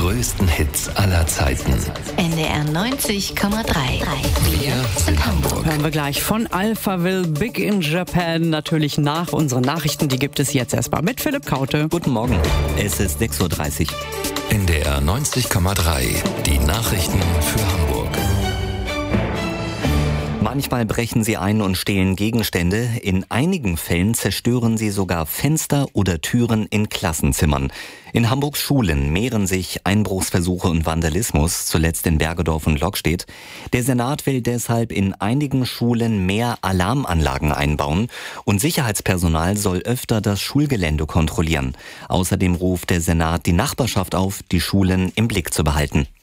größten Hits aller Zeiten. NDR 90,3. Wir sind Hamburg. Hören wir gleich von Alphaville, Big in Japan, natürlich nach unseren Nachrichten. Die gibt es jetzt erstmal mit Philipp Kaute. Guten Morgen, es ist 6:30 Uhr. NDR 90,3. Die Nachrichten für Hamburg. Manchmal brechen sie ein und stehlen Gegenstände. In einigen Fällen zerstören sie sogar Fenster oder Türen in Klassenzimmern. In Hamburgs Schulen mehren sich Einbruchsversuche und Vandalismus, zuletzt in Bergedorf und Lockstedt. Der Senat will deshalb in einigen Schulen mehr Alarmanlagen einbauen und Sicherheitspersonal soll öfter das Schulgelände kontrollieren. Außerdem ruft der Senat die Nachbarschaft auf, die Schulen im Blick zu behalten.